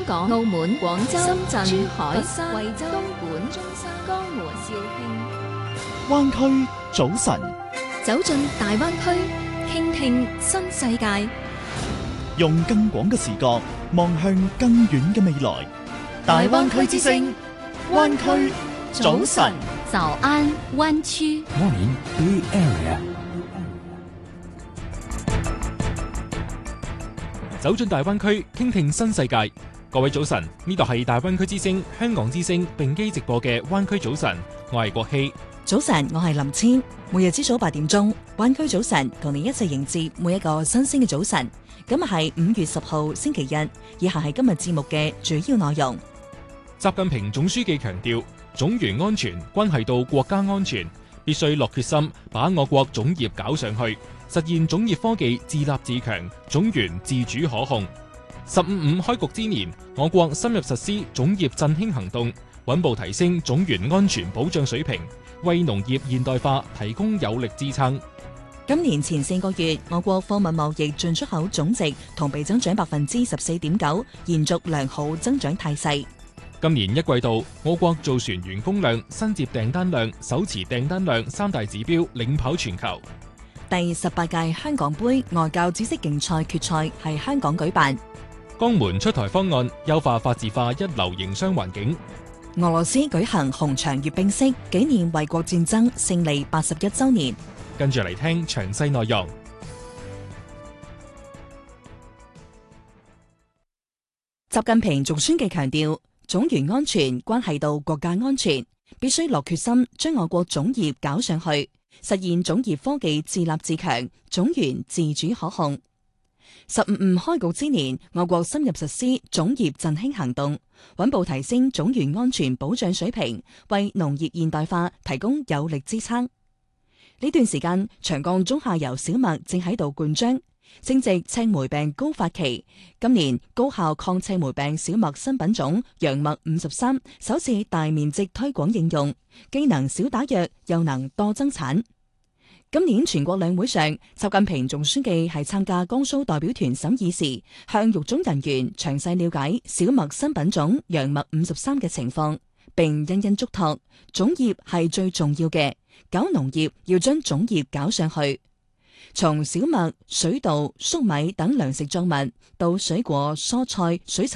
港、澳門、廣州、深圳、珠海、 佛山、 惠州、東莞、 中山、 江門、 肇慶。 灣區早晨， 走進大灣區，傾聽新世界， 用更廣嘅視角望向更遠嘅未來。大灣區之聲，灣區早晨。 早安灣區。 Morning Bay Area。 走進大灣區，傾聽新世界。各位早晨，呢度係大灣區之聲、香港之聲並機直播嘅灣區早晨，我係國希。 早晨，我係林千。每日朝早8點鐘，灣區早晨同你一齊迎接每一個新鮮嘅早晨。今日係5月10號星期日，以下係今日節目嘅主要內容。 習近平總書記強調，種源安全關係到國家安全，必須落決心把我國種業搞上去，實現種業科技自立自強，種源自主可控。15.5開局之年，我國深入實施種業振興行動，穩步提升種源安全保障水平，為農業現代化提供有力支撐。 今年前4個月，我國貨物貿易進出口總值同比增長14.9%，延續良好增長態勢。 今年1季度，我國造船完工量、新接訂單量、手持訂單量3大指標領跑全球。 第18屆香港杯外教知識競賽決賽係香港舉辦。 江門出台方案，優化法治化一流營商環境。 俄羅斯舉行紅場閱兵式，紀念衛國戰爭勝利81週年。 跟住嚟聽詳細內容。 習近平總書記強調，種源安全關係到國家安全，必須落決心將我國種業搞上去，實現種業科技自立自強，種源自主可控。15.5開局之年，我國深入實施種業振興行動，穩步提升種源安全保障水平，為農業現代化提供有力支撐。呢段時間，長江中下游小麥正喺度灌漿，正值赤霉病高發期。今年高效抗赤霉病小麥新品種楊麥53首次大面積推廣應用，既能少打藥，又能多增產。今年全國兩會上，習近平總書記係參加江蘇代表團審議時，向育種人員詳細了解小麥新品種楊麥53嘅情況，並殷殷囑託種業係最重要嘅，搞農業要將種業搞上去。從小麥、水稻、粟米等糧食作物到水果、蔬菜、水產